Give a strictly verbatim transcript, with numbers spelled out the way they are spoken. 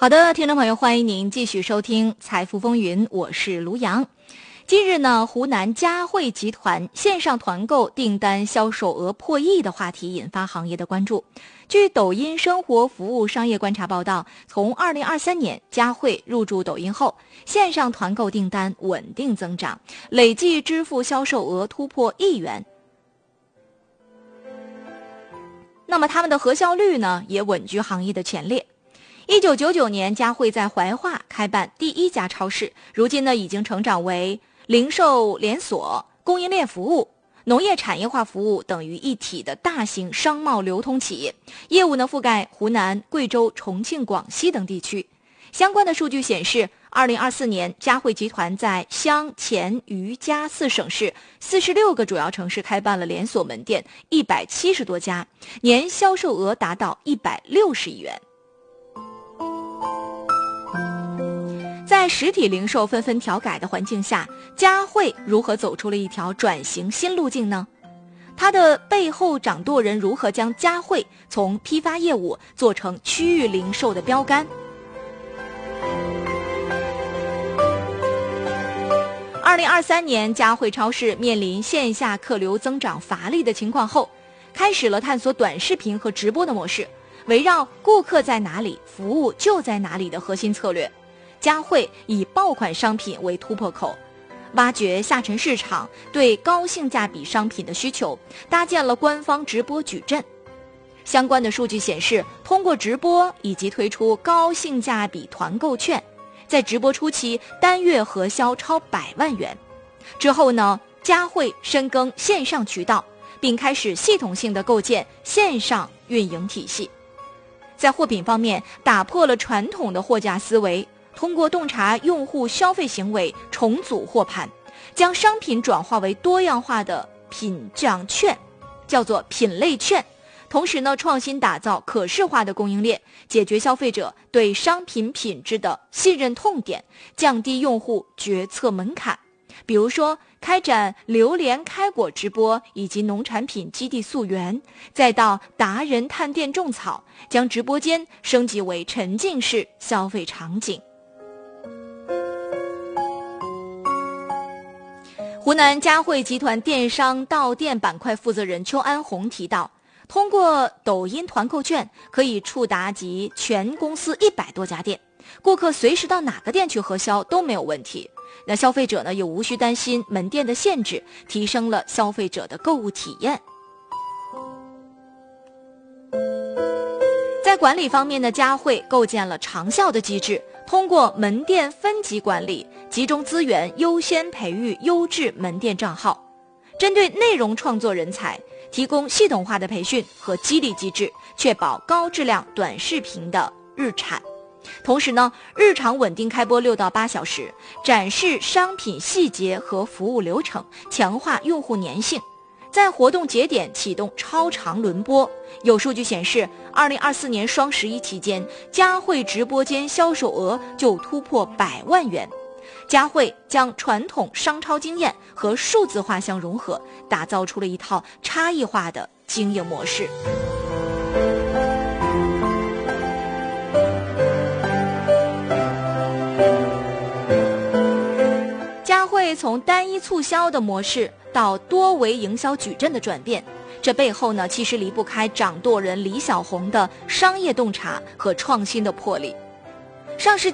好的，听众朋友，欢迎您继续收听《财富风云》，我是卢阳。近日呢，湖南嘉汇集团线上团购订单销售额破亿的话题引发行业的关注。据抖音生活服务商业观察报道，从二零二三年嘉汇入驻抖音后，线上团购订单稳定增长，累计支付销售额突破亿元。那么他们的核销率呢，也稳居行业的前列。一九九九年，嘉汇在怀化开办第一家超市，如今呢已经成长为零售连锁、供应链服务、农业产业化服务等于一体的大型商贸流通企业，业务呢覆盖湖南、贵州、重庆、广西等地区。相关的数据显示，二零二四年嘉汇集团在湘、黔、渝、嘉四省市四十六个主要城市开办了连锁门店一百七十多家，年销售额达到一百六十亿元。在实体零售纷纷调改的环境下，嘉汇如何走出了一条转型新路径呢？它的背后掌舵人如何将嘉汇从批发业务做成区域零售的标杆？二零二三年，嘉汇超市面临线下客流增长乏力的情况后，开始了探索短视频和直播的模式，围绕顾客在哪里，服务就在哪里的核心策略。嘉汇以爆款商品为突破口，挖掘下沉市场对高性价比商品的需求，搭建了官方直播矩阵。相关的数据显示，通过直播以及推出高性价比团购券，在直播初期单月核销超百万元。之后呢，嘉汇深耕线上渠道，并开始系统性的构建线上运营体系。在货品方面，打破了传统的货架思维，通过洞察用户消费行为，重组货盘，将商品转化为多样化的品奖券，叫做品类券。同时呢，创新打造可视化的供应链，解决消费者对商品品质的信任痛点，降低用户决策门槛。比如说，开展榴莲开果直播以及农产品基地溯源，再到达人探店种草，将直播间升级为沉浸式消费场景。湖南嘉汇集团电商到店板块负责人邱安红提到，通过抖音团购券可以触达及全公司一百多家店，顾客随时到哪个店去核销都没有问题。那消费者呢，也无需担心门店的限制，提升了消费者的购物体验。在管理方面呢，嘉汇构建了长效的机制，通过门店分级管理，集中资源，优先培育优质门店账号。针对内容创作人才，提供系统化的培训和激励机制，确保高质量短视频的日产。同时呢，日常稳定开播六到八小时，展示商品细节和服务流程，强化用户粘性。在活动节点启动超长轮播。有数据显示，二零二四年双十一期间，嘉汇直播间销售额就突破百万元。嘉汇将传统商超经验和数字化相融合，打造出了一套差异化的经营模式。嘉汇从单一促销的模式到多维营销矩阵的转变，这背后呢，其实离不开掌舵人李小红的商业洞察和创新的魄力。上世